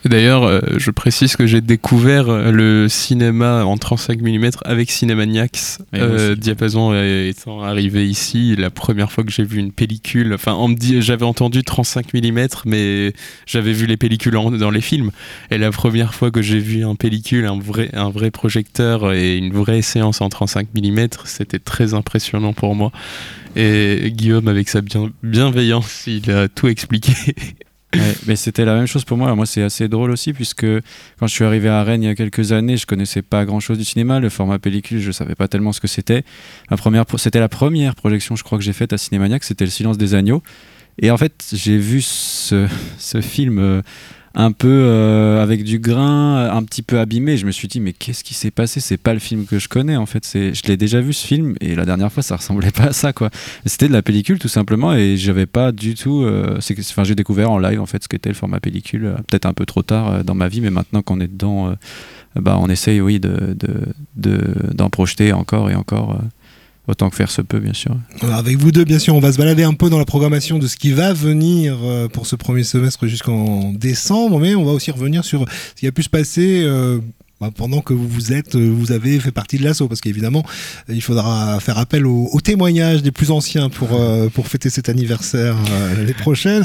D'ailleurs, je précise que j'ai découvert le cinéma en 35 mm avec Cinémaniacs, diapason étant arrivé ici. La première fois que j'ai vu une pellicule, enfin, j'avais entendu 35 mm, mais j'avais vu les pellicules dans les films. Et la première fois que j'ai vu un pellicule, un vrai projecteur et une vraie séance en 35 mm, c'était très impressionnant pour moi. Et Guillaume, avec sa bienveillance, il a tout expliqué. Ouais, mais c'était la même chose pour moi. Alors moi, c'est assez drôle aussi, puisque quand je suis arrivé à Rennes il y a quelques années, je connaissais pas grand chose du cinéma. Le format pellicule, je savais pas tellement ce que c'était. C'était la première projection, je crois, que j'ai faite à Cinémaniac, c'était Le Silence des agneaux. Et en fait, j'ai vu ce film un peu avec du grain, un petit peu abîmé. Je me suis dit, mais qu'est-ce qui s'est passé ? C'est pas le film que je connais, en fait. Je l'ai déjà vu, ce film, et la dernière fois, ça ressemblait pas à ça, quoi. C'était de la pellicule, tout simplement, et j'avais pas du tout... j'ai découvert en live, en fait, ce qu'était le format pellicule. Peut-être un peu trop tard dans ma vie, mais maintenant qu'on est dedans, on essaye, oui, d'en projeter encore et encore... autant que faire se peut, bien sûr. Avec vous deux, bien sûr, on va se balader un peu dans la programmation de ce qui va venir pour ce premier semestre jusqu'en décembre, mais on va aussi revenir sur ce qui a pu se passer pendant que vous avez fait partie de l'asso, parce qu'évidemment, il faudra faire appel aux témoignages des plus anciens pour fêter cet anniversaire l'année prochaine.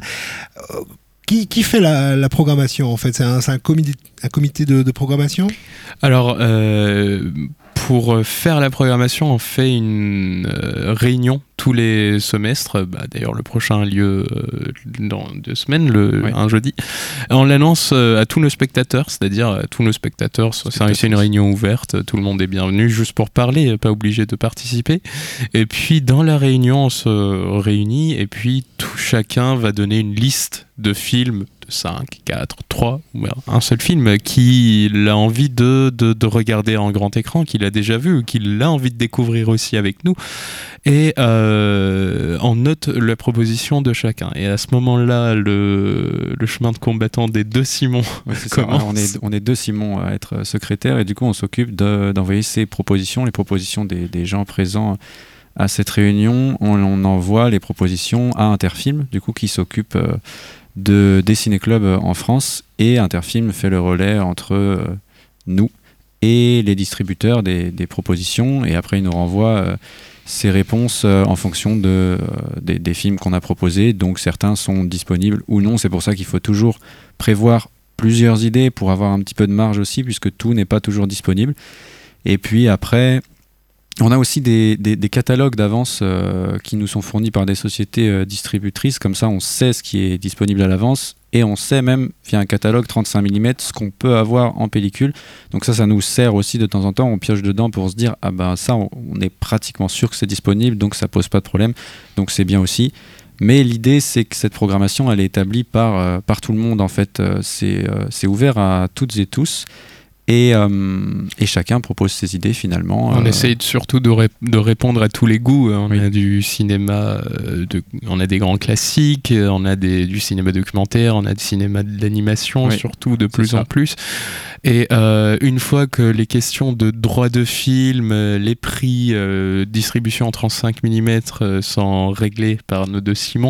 Qui fait la programmation, en fait ? C'est un comité de programmation ? Alors, pour faire la programmation, on fait une réunion tous les semestres. D'ailleurs, le prochain a lieu dans 2 semaines, un jeudi. On l'annonce à tous nos spectateurs, c'est-à-dire à tous nos spectateurs. C'est une réunion ouverte, tout le monde est bienvenu, juste pour parler, pas obligé de participer. Et puis, dans la réunion, on se réunit et puis chacun va donner une liste de films, de 5, 4, 3, ou un seul film qu'il a envie de regarder en grand écran, qu'il a déjà vu, ou qu'il a envie de découvrir aussi avec nous. Et on note la proposition de chacun. Et à ce moment-là, le chemin de combattant des 2 Simons commence. On est 2 Simons à être secrétaires, et du coup, on s'occupe d'envoyer ces propositions, les propositions des gens présents à cette réunion. On envoie les propositions à Interfilm, du coup, qui s'occupe des ciné-clubs en France, et Interfilm fait le relais entre nous et les distributeurs des propositions, et après il nous renvoie ces réponses en fonction des films qu'on a proposés. Donc certains sont disponibles ou non. C'est pour ça qu'il faut toujours prévoir plusieurs idées pour avoir un petit peu de marge aussi, puisque tout n'est pas toujours disponible. Et puis après, on a aussi des catalogues d'avance qui nous sont fournis par des sociétés distributrices. Comme ça, on sait ce qui est disponible à l'avance, et on sait même, via un catalogue 35 mm, ce qu'on peut avoir en pellicule. Donc ça nous sert aussi de temps en temps. On pioche dedans pour se dire, ça, on est pratiquement sûr que c'est disponible, donc ça pose pas de problème. Donc c'est bien aussi. Mais l'idée, c'est que cette programmation, elle est établie par tout le monde, en fait. C'est ouvert à toutes et tous. Et chacun propose ses idées, finalement. On essaye surtout de répondre à tous les goûts. On a du cinéma, on a des grands classiques, on a du cinéma documentaire, on a du cinéma de l'animation, surtout de plus en plus. Et une fois que les questions de droit de film, les prix, distribution en 35 mm sont réglés par nos 2 Simons,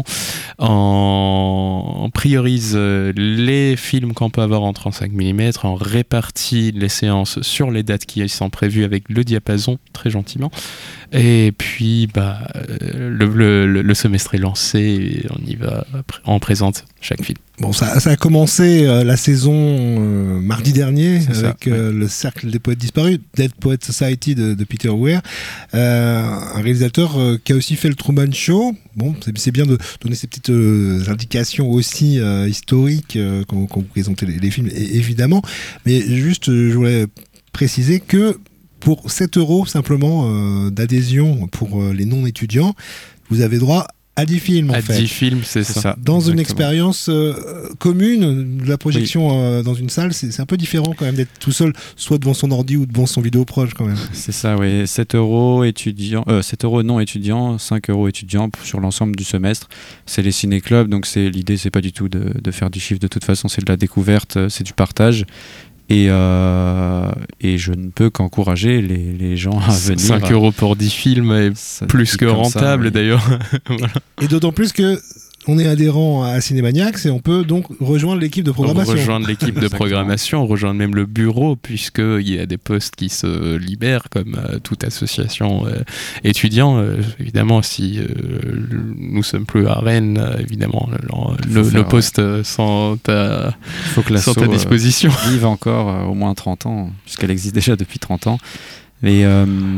on priorise les films qu'on peut avoir en 35 mm, on répartit les séances sur les dates qui sont prévues avec le diapason, très gentiment. Et puis, le semestre est lancé et on y va, on présente chaque film. Bon, ça a commencé la saison mardi dernier avec le Cercle des Poètes Disparus, Dead Poet Society de Peter Weir, un réalisateur qui a aussi fait le Truman Show. Bon, c'est bien de donner ces petites indications aussi historiques quand vous présentez les films, évidemment. Mais juste, je voulais préciser que pour 7 € simplement d'adhésion pour les non-étudiants, vous avez droit à 10 films, en fait. 10 films, c'est ça. Dans une expérience commune, de la projection dans une salle, c'est un peu différent quand même d'être tout seul, soit devant son ordi ou devant son vidéoproche quand même. C'est ça, oui. 7 € étudiants, 7 € non étudiants, 5 € étudiants sur l'ensemble du semestre. C'est les ciné-clubs, donc l'idée, c'est pas du tout de faire du chiffre. De toute façon, c'est de la découverte, c'est du partage. Et je ne peux qu'encourager les gens à venir. 5 € pour 10 films est plus que rentable, d'ailleurs. Voilà. Et d'autant plus que on est adhérent à Cinémaniacs et on peut donc rejoindre l'équipe de programmation. Rejoindre l'équipe de programmation, rejoindre même le bureau, puisqu'il y a des postes qui se libèrent, comme toute association étudiant. Évidemment, si nous sommes plus à Rennes, évidemment, nos postes sont à disposition. Vive encore au moins 30 ans, puisqu'elle existe déjà depuis 30 ans. Mais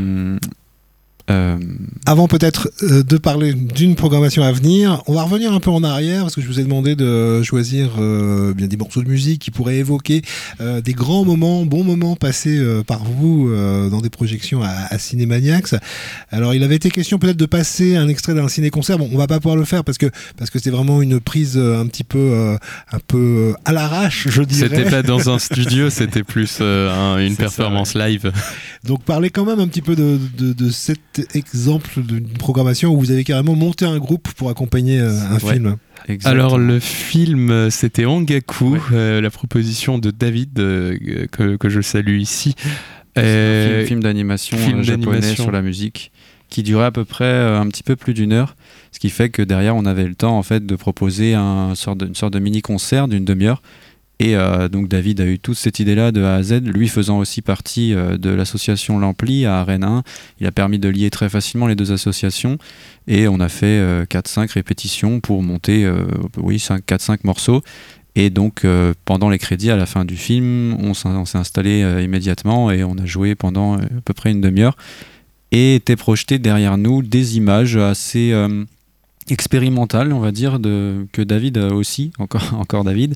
avant peut-être de parler d'une programmation à venir, on va revenir un peu en arrière parce que je vous ai demandé de choisir bien des morceaux de musique qui pourraient évoquer des grands moments, bons moments passés par vous dans des projections à Cinémaniacs. Alors il avait été question peut-être de passer un extrait d'un ciné-concert. Bon, on va pas pouvoir le faire parce que c'est vraiment une prise un peu à l'arrache, je dirais. C'était pas dans un studio, c'était plus une performance live. Donc parlez quand même un petit peu de cet exemple d'une programmation où vous avez carrément monté un groupe pour accompagner un film. Exactement. Alors le film, c'était Ongaku, la proposition de David, que je salue ici. C'est un film d'animation japonais sur la musique qui durait à peu près un petit peu plus d'1 heure, ce qui fait que derrière on avait le temps en fait de proposer une sorte de mini-concert d'une demi-heure. Et donc David a eu toute cette idée-là de A à Z, lui faisant aussi partie de l'association L'Ampli à Rennes 1. Il a permis de lier très facilement les deux associations et on a fait 4-5 répétitions pour monter 4-5 morceaux. Et donc pendant les crédits à la fin du film, on s'est installé immédiatement et on a joué pendant à peu près une demi-heure. Et étaient projetées derrière nous des images assez expérimentale, on va dire, que David aussi, encore David,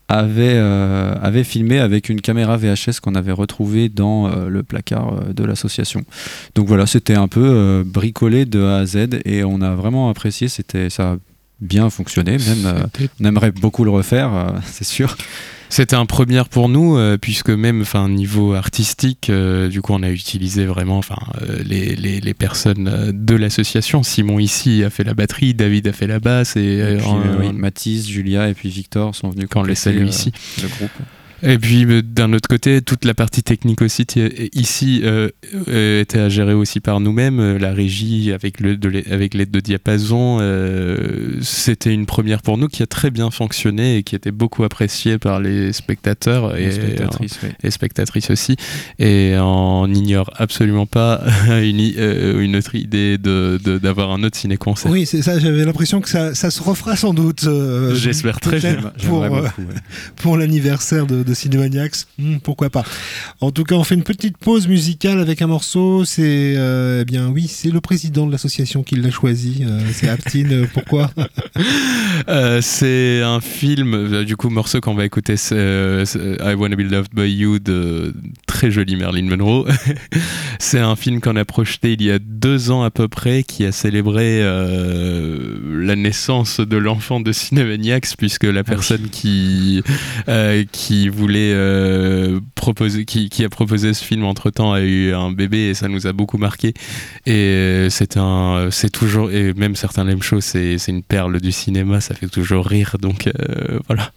avait filmé avec une caméra VHS qu'on avait retrouvée dans le placard de l'association. Donc voilà, c'était un peu bricolé de A à Z et on a vraiment apprécié, ça a bien fonctionné, même on aimerait beaucoup le refaire, c'est sûr. C'était un première pour nous, puisque même niveau artistique, du coup on a utilisé vraiment les personnes de l'association. Simon ici a fait la batterie, David a fait la basse et Mathis, Julia et puis Victor sont venus quand on les salue ici. Le groupe. Et puis d'un autre côté, toute la partie technique aussi ici était à gérer aussi par nous-mêmes. La régie avec l'aide de Diapason, c'était une première pour nous qui a très bien fonctionné et qui était beaucoup appréciée par les spectateurs et spectatrices aussi. Et on n'ignore absolument pas une autre idée d'avoir un autre ciné-concert. Oui, c'est ça, j'avais l'impression que ça se refera sans doute. J'espère très bien. Pour l'anniversaire de Cinémaniacs, pourquoi pas. En tout cas, on fait une petite pause musicale avec un morceau. C'est c'est le président de l'association qui l'a choisi. C'est Aptine. Pourquoi c'est un film. Du coup, morceau qu'on va écouter, c'est I Wanna Be Loved by You de très jolie Marilyn Monroe. C'est un film qu'on a projeté il y a 2 ans à peu près, qui a célébré la naissance de l'enfant de Cinémaniacs, puisque la personne qui voulait proposer, qui a proposé ce film entre-temps a eu un bébé et ça nous a beaucoup marqué. Et c'est toujours, et même certains l'aiment chaud, c'est une perle du cinéma, ça fait toujours rire, donc voilà.